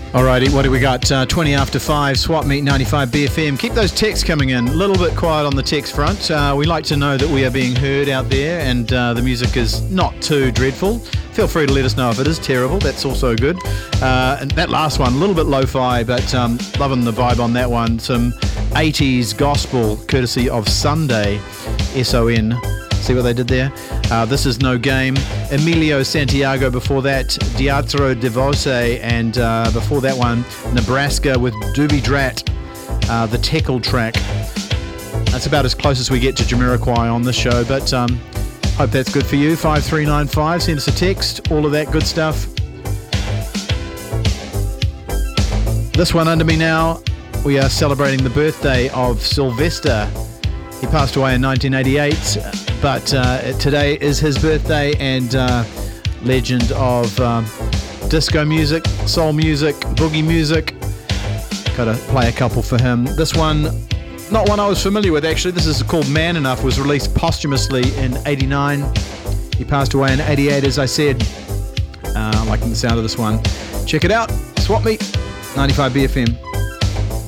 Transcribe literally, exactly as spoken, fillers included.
Alrighty, what do we got? Uh, twenty after five, Swap Meet ninety-five B F M. Keep those texts coming in. A little bit quiet on the text front. Uh, we like to know that we are being heard out there and uh, the music is not too dreadful. Feel free to let us know if it is terrible. That's also good. Uh, and that last one, a little bit lo-fi, but um, loving the vibe on that one. Some eighties gospel, courtesy of Sunday, S O N. See what they did there? Uh, this is No Game. Emilio Santiago before that, Teatro de Voce, and uh, before that one, Nebraska with Doobie Drat, uh, the Teckle track. That's about as close as we get to Jamiroquai on this show, but um, hope that's good for you. five three nine five, send us a text, all of that good stuff. This one under me now, we are celebrating the birthday of Sylvester. He passed away in nineteen eighty-eight, but uh, today is his birthday, and uh, legend of um, disco music, soul music, boogie music. Gotta play a couple for him. This one, not one I was familiar with actually. This is called Man Enough, was released posthumously in eighty-nine. He passed away in eighty-eight, as I said. Uh, I'm liking the sound of this one. Check it out. Swap Meet, ninety-five B F M.